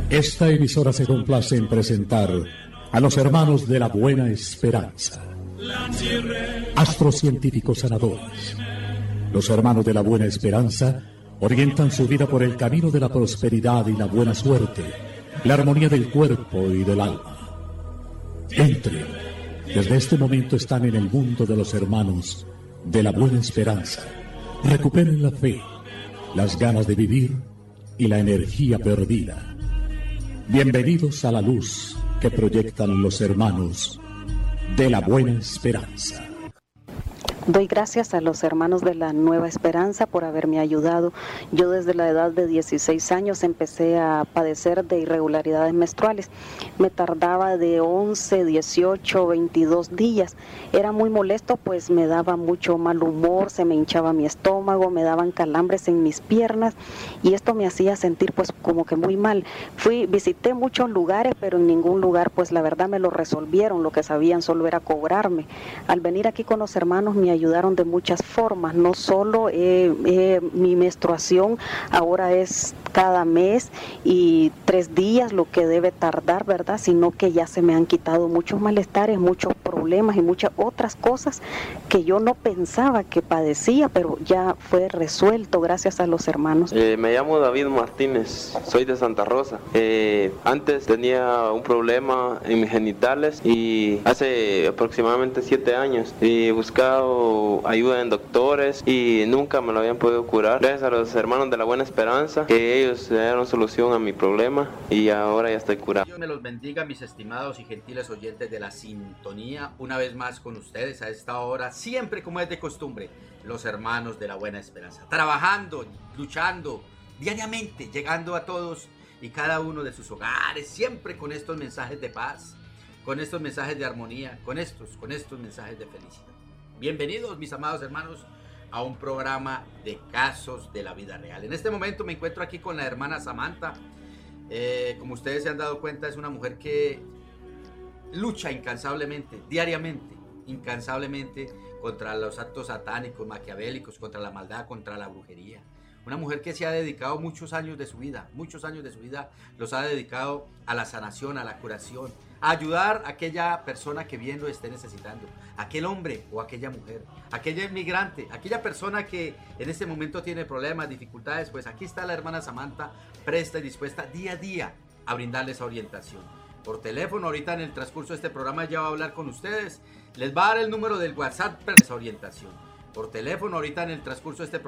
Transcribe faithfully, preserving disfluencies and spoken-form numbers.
Esta emisora se complace en presentar a los hermanos de la Buena Esperanza, astrocientíficos sanadores. Los hermanos de la Buena Esperanza orientan su vida por el camino de la prosperidad y la buena suerte, la armonía del cuerpo y del alma. Entren, desde este momento están en el mundo de los hermanos de la Buena Esperanza. Recuperen la fe, las ganas de vivir y la energía perdida. Bienvenidos a la luz que proyectan los hermanos de la Buena Esperanza. Doy gracias a los hermanos de la Nueva Esperanza por haberme ayudado. Yo desde la edad de dieciséis años empecé a padecer de irregularidades menstruales. Me tardaba de once, dieciocho, veintidós días. Era muy molesto, pues me daba mucho mal humor, se me hinchaba mi estómago, me daban calambres en mis piernas y esto me hacía sentir pues como que muy mal. Fui, visité muchos lugares, pero en ningún lugar pues la verdad me lo resolvieron. Lo que sabían solo era cobrarme. Al venir aquí con los hermanos me ayudaron de muchas formas, no solo eh, eh, mi menstruación ahora es cada mes y tres días lo que debe tardar, ¿verdad? Sino que ya se me han quitado muchos malestares, muchos problemas y muchas otras cosas que yo no pensaba que padecía, pero ya fue resuelto gracias a los hermanos. Eh, me llamo David Martínez, soy de Santa Rosa. Eh, antes tenía un problema en mis genitales y hace aproximadamente siete años he buscado ayuda en doctores y nunca me lo habían podido curar. Gracias a los hermanos de la Buena Esperanza, que ellos le dieron solución a mi problema y ahora ya estoy curado. Dios me los bendiga, mis estimados y gentiles oyentes de la sintonía, una vez más con ustedes a esta hora, siempre como es de costumbre, los hermanos de la Buena Esperanza, trabajando, luchando, diariamente, llegando a todos y cada uno de sus hogares, siempre con estos mensajes de paz, con estos mensajes de armonía, con estos, con estos mensajes de felicidad. Bienvenidos, mis amados hermanos, a un programa de casos de la vida real. En este momento me encuentro aquí con la hermana Samantha. Eh, como ustedes se han dado cuenta, es una mujer que lucha incansablemente, diariamente, incansablemente contra los actos satánicos, maquiavélicos, contra la maldad, contra la brujería. Una mujer que se ha dedicado muchos años de su vida, muchos años de su vida los ha dedicado a la sanación, a la curación, a ayudar a aquella persona que bien lo esté necesitando, aquel hombre o aquella mujer, aquella inmigrante, aquella persona que en este momento tiene problemas, dificultades. Pues aquí está la hermana Samantha, presta y dispuesta día a día a brindarles orientación. Por teléfono, ahorita en el transcurso de este programa ya va a hablar con ustedes, les va a dar el número del WhatsApp para esa orientación. Por teléfono, ahorita en el transcurso de este programa